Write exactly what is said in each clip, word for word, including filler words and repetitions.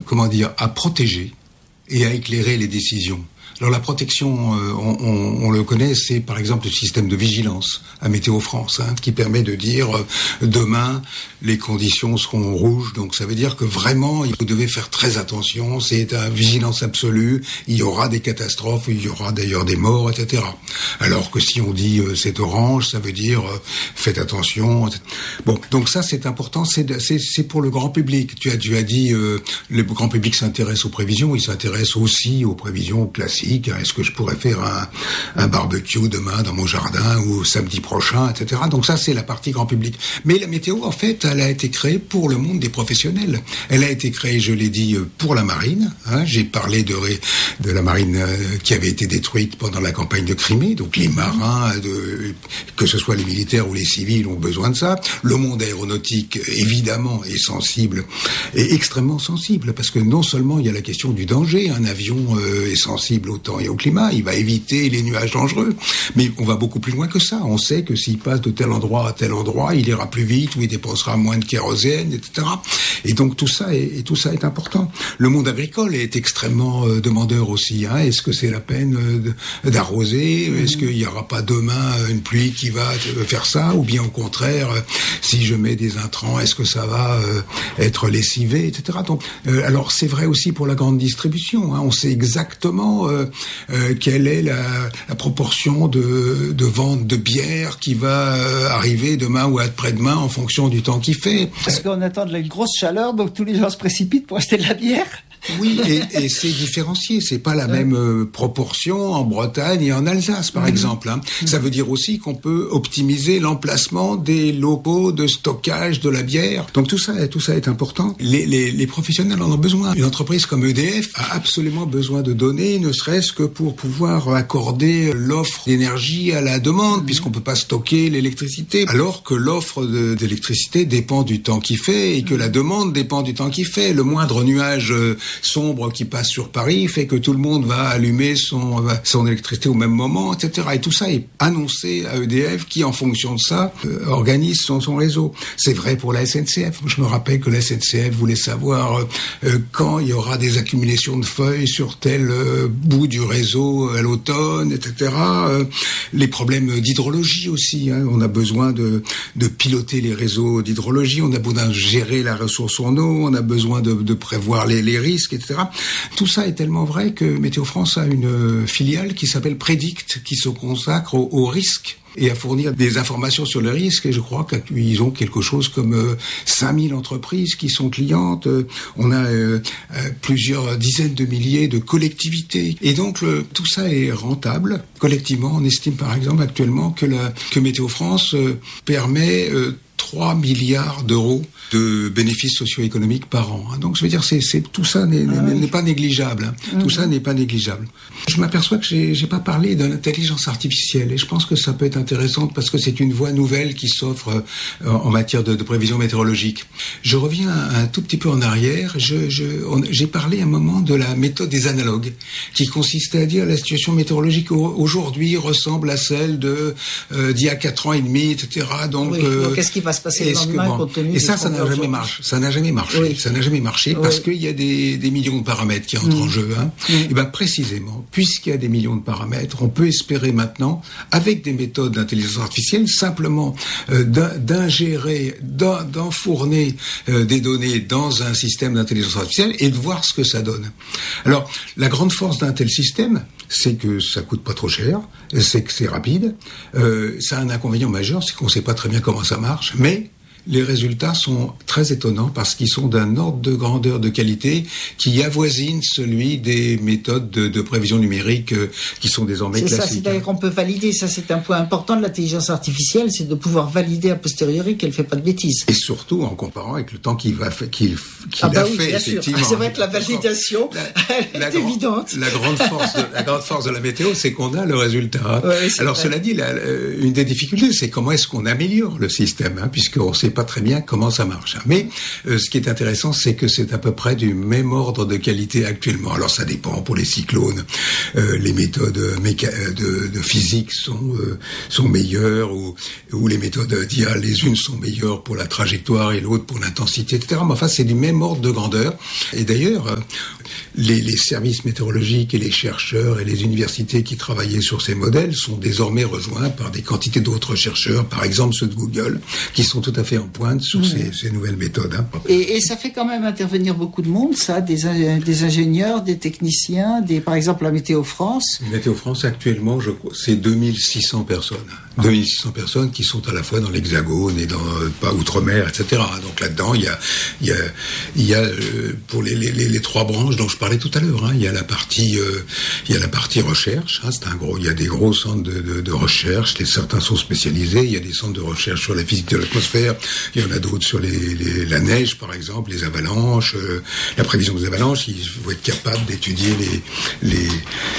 comment dire, à protéger et à éclairer les décisions. Alors la protection, euh, on, on, on le connaît, c'est par exemple le système de vigilance à Météo France, hein, qui permet de dire euh, demain les conditions seront rouges, donc ça veut dire que vraiment vous devez faire très attention, c'est une vigilance absolue, il y aura des catastrophes, il y aura d'ailleurs des morts, et cetera. Alors que si on dit euh, c'est orange, ça veut dire euh, faites attention. et cetera. Bon, donc ça c'est important, c'est, c'est, c'est pour le grand public. Tu as, tu as dit euh, le grand public s'intéresse aux prévisions, il s'intéresse aussi aux prévisions classiques. Est-ce que je pourrais faire un, un barbecue demain dans mon jardin ou samedi prochain, et cetera. Donc ça, c'est la partie grand public. Mais la météo, en fait, elle a été créée pour le monde des professionnels. Elle a été créée, je l'ai dit, pour la marine. Hein. J'ai parlé de, de la marine euh, qui avait été détruite pendant la campagne de Crimée. Donc les marins, de, que ce soit les militaires ou les civils, ont besoin de ça. Le monde aéronautique, évidemment, est sensible, est extrêmement sensible, parce que non seulement il y a la question du danger, un avion euh, est sensible au temps et au climat, il va éviter les nuages dangereux. Mais on va beaucoup plus loin que ça. On sait que s'il passe de tel endroit à tel endroit, il ira plus vite, ou il dépensera moins de kérosène, et cetera. Et donc tout ça est, et tout ça est important. Le monde agricole est extrêmement euh, demandeur aussi. Hein. Est-ce que c'est la peine euh, d'arroser ? Est-ce qu'il n'y aura pas demain une pluie qui va faire ça ? Ou bien au contraire, euh, si je mets des intrants, est-ce que ça va euh, être lessivé, et cetera. Donc, euh, alors c'est vrai aussi pour la grande distribution. Hein. On sait exactement euh, Euh, quelle est la, la proportion de, de vente de bière qui va euh, arriver demain ou après-demain en fonction du temps qu'il fait. Parce qu'on attend de la grosse chaleur, donc tous les gens se précipitent pour acheter de la bière. Oui, et, et c'est différencié. C'est pas la ouais. même euh, proportion en Bretagne et en Alsace, par mmh. exemple. Hein. Mmh. Ça veut dire aussi qu'on peut optimiser l'emplacement des locaux de stockage de la bière. Donc tout ça, tout ça est important. Les, les, les professionnels en ont besoin. Une entreprise comme E D F a absolument besoin de données, ne serait-ce que pour pouvoir accorder l'offre d'énergie à la demande, mmh. puisqu'on peut pas stocker l'électricité. Alors que l'offre de, d'électricité dépend du temps qu'il fait et que la demande dépend du temps qu'il fait. Le moindre nuage euh, sombre qui passe sur Paris fait que tout le monde va allumer son, son électricité au même moment, et cetera. Et tout ça est annoncé à E D F qui, en fonction de ça, euh, organise son, son réseau. C'est vrai pour la S N C F. Je me rappelle que la S N C F voulait savoir euh, quand il y aura des accumulations de feuilles sur tel euh, bout du réseau à l'automne, et cetera. Euh, les problèmes d'hydrologie aussi. Hein. On a besoin de, de piloter les réseaux d'hydrologie, on a besoin de gérer la ressource en eau, on a besoin de, de prévoir les, les risques, et cetera. Tout ça est tellement vrai que Météo France a une filiale qui s'appelle Prédict, qui se consacre au, au risque et à fournir des informations sur le risque. Et je crois qu'ils ont quelque chose comme euh, cinq mille entreprises qui sont clientes. Euh, on a euh, euh, plusieurs dizaines de milliers de collectivités. Et donc, le, tout ça est rentable. Collectivement, on estime par exemple actuellement que, la, que Météo France euh, permet euh, trois milliards d'euros de bénéfices socio-économiques par an. Donc, je veux dire, c'est, c'est, tout ça n'est, ah oui. n'est pas négligeable. Hein. Mmh. Tout ça n'est pas négligeable. Je m'aperçois que j'ai, j'ai pas parlé de l'intelligence artificielle et je pense que ça peut être intéressant parce que c'est une voie nouvelle qui s'offre euh, en matière de, de prévision météorologique. Je reviens un, un tout petit peu en arrière. Je, je, on, j'ai parlé un moment de la méthode des analogues qui consistait à dire la situation météorologique aujourd'hui ressemble à celle de euh, d'il y a quatre ans et demi, et cetera. Donc, oui, euh, donc qu'est-ce qui va se passer le lendemain compte tenu et ça, ça n'a jamais marché. Ça n'a jamais marché. Oui. Ça n'a jamais marché oui. parce qu'il y a des, des millions de paramètres qui entrent mmh. en jeu. Hein. Mmh. Et ben précisément, puisqu'il y a des millions de paramètres, on peut espérer maintenant, avec des méthodes d'intelligence artificielle, simplement euh, d'ingérer, d'enfourner euh, des données dans un système d'intelligence artificielle et de voir ce que ça donne. Alors, la grande force d'un tel système, c'est que ça coûte pas trop cher, c'est que c'est rapide. Euh, ça a un inconvénient majeur, c'est qu'on sait pas très bien comment ça marche, mais les résultats sont très étonnants parce qu'ils sont d'un ordre de grandeur, de qualité qui avoisine celui des méthodes de, de prévision numérique euh, qui sont désormais c'est classiques. C'est ça, c'est-à-dire qu'on peut valider, ça c'est un point important de l'intelligence artificielle, c'est de pouvoir valider a posteriori qu'elle ne fait pas de bêtises. Et surtout en comparant avec le temps qu'il, va fa- qu'il, qu'il ah bah a oui, fait, bien effectivement. Sûr. C'est vrai que la validation, la, elle la est grand, évidente. La grande, force de, la grande force de la météo, c'est qu'on a le résultat. Ouais, Alors vrai. Cela dit, la, une des difficultés, c'est comment est-ce qu'on améliore le système, hein, puisqu'on ne sait pas très bien comment ça marche. Hein. Mais euh, ce qui est intéressant, c'est que c'est à peu près du même ordre de qualité actuellement. Alors ça dépend pour les cyclones, euh, les méthodes méca- de, de physique sont euh, sont meilleures ou, ou les méthodes d'I A, les unes sont meilleures pour la trajectoire et l'autre pour l'intensité, et cetera. Mais enfin, c'est du même ordre de grandeur. Et d'ailleurs, euh, les, les services météorologiques et les chercheurs et les universités qui travaillaient sur ces modèles sont désormais rejoints par des quantités d'autres chercheurs, par exemple ceux de Google, qui sont tout à fait en pointe sur mmh. ces, ces nouvelles méthodes. Hein. Et, et ça fait quand même intervenir beaucoup de monde, ça, des, des ingénieurs, des techniciens, des, par exemple la Météo France. Météo France, actuellement, je crois, c'est deux mille six cents personnes. Ah. deux mille six cents personnes qui sont à la fois dans l'Hexagone et dans, pas outre-mer, et cetera. Donc là-dedans, il y a, il y a, il y a euh, pour les, les, les, les trois branches dont je parlais tout à l'heure, hein, il y a la partie, euh, il y a la partie recherche. Hein, c'est un gros, il y a des gros centres de, de, de recherche. Les, certains sont spécialisés. Il y a des centres de recherche sur la physique de l'atmosphère. Il y en a d'autres sur les, les, la neige, par exemple, les avalanches, euh, la prévision des avalanches. Il faut être capable d'étudier les, les,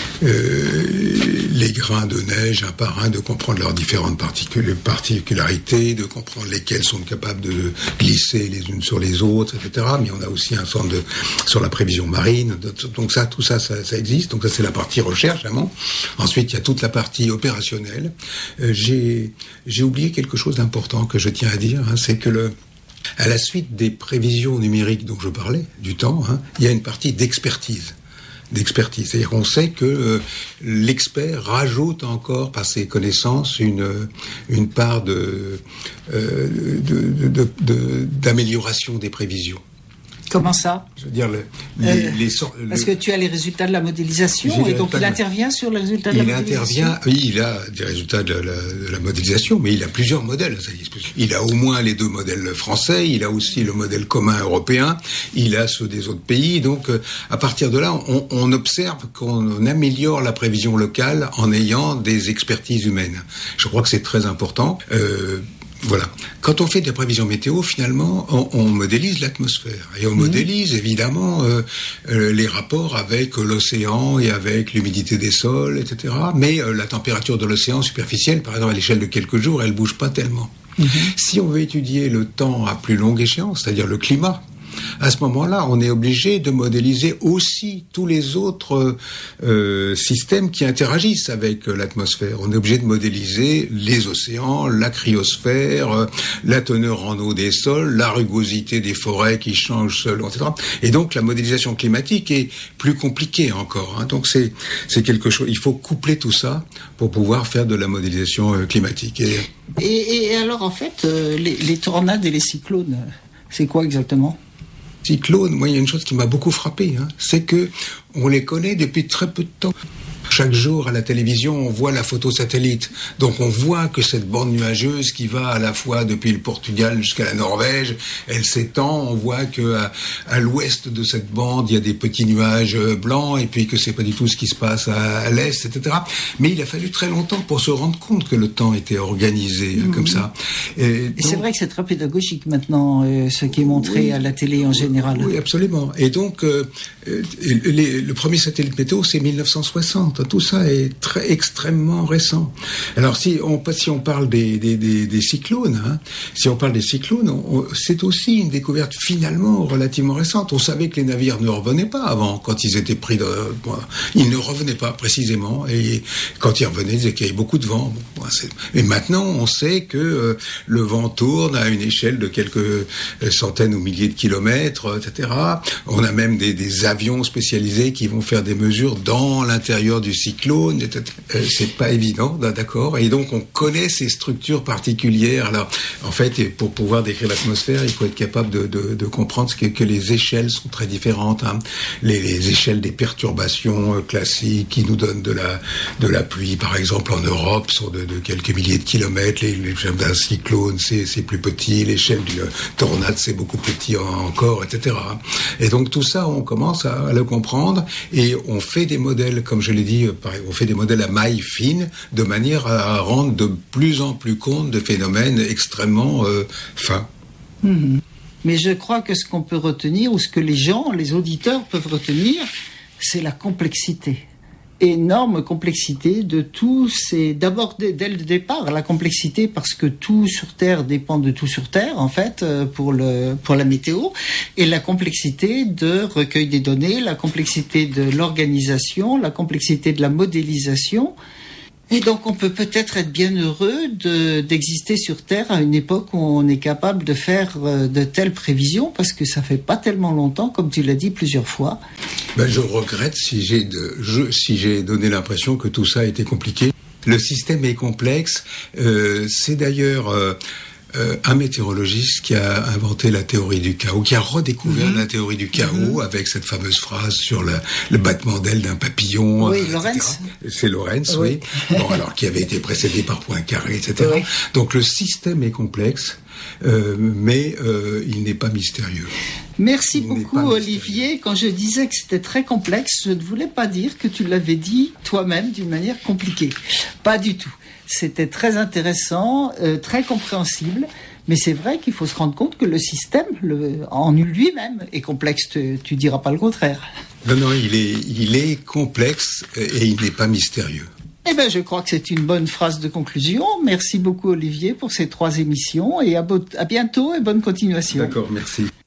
euh, les grains de neige un par un, de comprendre leurs différentes particul- particularités, de comprendre lesquelles sont capables de glisser les unes sur les autres, et cetera. Mais on a aussi un centre de, sur la prévision marine. Donc ça, tout ça, ça, ça existe. Donc ça, c'est la partie recherche, vraiment. Ensuite, il y a toute la partie opérationnelle. Euh, j'ai, j'ai oublié quelque chose d'important que je tiens à dire, hein, c'est que le, à la suite des prévisions numériques dont je parlais, du temps, hein, il y a une partie d'expertise. d'expertise. C'est-à-dire qu'on sait que euh, l'expert rajoute encore par ses connaissances une une part de, euh, de, de, de, de d'amélioration des prévisions. Comment ça ? Je veux dire, le, les, euh, les, les, parce que tu as les résultats de la modélisation et donc il intervient sur les résultats de il la modélisation. Il intervient, oui, il a des résultats de la, de la modélisation, mais il a plusieurs modèles. Il a au moins les deux modèles français, il a aussi le modèle commun européen, il a ceux des autres pays. Donc, à partir de là, on, on observe qu'on améliore la prévision locale en ayant des expertises humaines. Je crois que c'est très important. Euh, Voilà. Quand on fait des prévisions météo, finalement, on, on modélise l'atmosphère. Et on mmh. modélise, évidemment, euh, euh, les rapports avec l'océan et avec l'humidité des sols, et cetera. Mais euh, la température de l'océan superficiel, par exemple, à l'échelle de quelques jours, elle bouge pas tellement. Mmh. Si on veut étudier le temps à plus longue échéance, c'est-à-dire le climat, à ce moment-là, on est obligé de modéliser aussi tous les autres euh, systèmes qui interagissent avec euh, l'atmosphère. On est obligé de modéliser les océans, la cryosphère, euh, la teneur en eau des sols, la rugosité des forêts qui changent selon, et cetera. Et donc, la modélisation climatique est plus compliquée encore. Hein. Donc, c'est, c'est quelque chose. Il faut coupler tout ça pour pouvoir faire de la modélisation euh, climatique. Et, et, et alors, en fait, euh, les, les tornades et les cyclones, c'est quoi exactement ? Cyclones, moi, il y a une chose qui m'a beaucoup frappé, hein, c'est que on les connaît depuis très peu de temps. Chaque jour, à la télévision, on voit la photo satellite. Donc, on voit que cette bande nuageuse qui va à la fois depuis le Portugal jusqu'à la Norvège, elle s'étend. On voit que à, à l'ouest de cette bande, il y a des petits nuages blancs et puis que c'est pas du tout ce qui se passe à, à l'est, et cetera. Mais il a fallu très longtemps pour se rendre compte que le temps était organisé mmh. comme ça. Et, et donc, c'est vrai que c'est très pédagogique maintenant, euh, ce qui est montré oui, à la télé en général. Oui, absolument. Et donc, euh, les, le premier satellite météo, c'est mille neuf cent soixante. Tout ça est très extrêmement récent. Alors si on si on parle des des des, des cyclones, hein, si on parle des cyclones, on, c'est aussi une découverte finalement relativement récente. On savait que les navires ne revenaient pas avant quand ils étaient pris de, bon, ils ne revenaient pas précisément et quand ils revenaient, ils disaient qu'il y avait beaucoup de vent. Bon, c'est, et maintenant, on sait que euh, le vent tourne à une échelle de quelques centaines ou milliers de kilomètres, et cetera. On a même des des avions spécialisés qui vont faire des mesures dans l'intérieur du cyclone, euh, c'est pas évident, d'accord. Et donc on connaît ces structures particulières. Alors en fait, pour pouvoir décrire l'atmosphère, il faut être capable de, de, de comprendre que, que les échelles sont très différentes. Hein. Les, les échelles des perturbations euh, classiques qui nous donnent de la de la pluie, par exemple en Europe, sont de, de quelques milliers de kilomètres. Les, l'échelle d'un cyclone, c'est, c'est plus petit. L'échelle d'une tornade, c'est beaucoup plus petit encore, et cetera. Et donc tout ça, on commence à, à le comprendre et on fait des modèles, comme je l'ai dit. On fait des modèles à maille fine de manière à rendre de plus en plus compte de phénomènes extrêmement euh, fins. Mmh. Mais je crois que ce qu'on peut retenir, ou ce que les gens, les auditeurs peuvent retenir, c'est la complexité. énorme complexité de tous ces... D'abord, dès, dès le départ, la complexité parce que tout sur Terre dépend de tout sur Terre, en fait, pour, le, pour la météo, et la complexité de recueil des données, la complexité de l'organisation, la complexité de la modélisation. Et donc on peut peut-être être bien heureux de, d'exister sur Terre à une époque où on est capable de faire de telles prévisions, parce que ça fait pas tellement longtemps, comme tu l'as dit plusieurs fois. Ben, je regrette si j'ai, de, je, si j'ai donné l'impression que tout ça était compliqué. Le système est complexe. Euh, c'est d'ailleurs... Euh, Euh, un météorologiste qui a inventé la théorie du chaos, qui a redécouvert mmh. la théorie du chaos mmh. avec cette fameuse phrase sur le, le battement d'aile d'un papillon. Oui, euh, Lorentz. C'est Lorentz, oui. oui. Bon, alors qui avait été précédé par Poincaré, et cetera. Oui. Donc le système est complexe, euh, mais euh, il n'est pas mystérieux. Merci il beaucoup, Olivier. Quand je disais que c'était très complexe, je ne voulais pas dire que tu l'avais dit toi-même d'une manière compliquée. Pas du tout. C'était très intéressant, euh, très compréhensible, mais c'est vrai qu'il faut se rendre compte que le système, le, en lui-même, est complexe. Tu, tu diras pas le contraire. Non, non, il est, il est complexe et il n'est pas mystérieux. Eh bien, je crois que c'est une bonne phrase de conclusion. Merci beaucoup, Olivier, pour ces trois émissions et à, bo- à bientôt et bonne continuation. D'accord, merci.